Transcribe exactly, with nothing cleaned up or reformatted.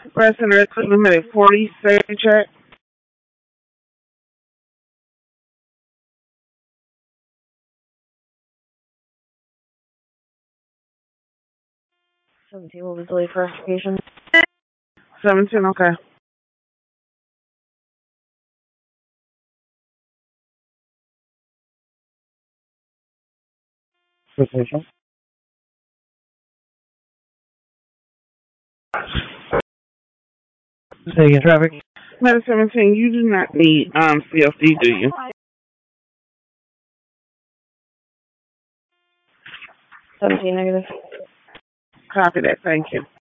President Cleveland at forty, thirty check. seventeen will be delayed for application. seventeen, okay. Position. Say again, traffic. Matter seventeen, you do not need um C L C, do you? seventeen negative. Copy that, thank you.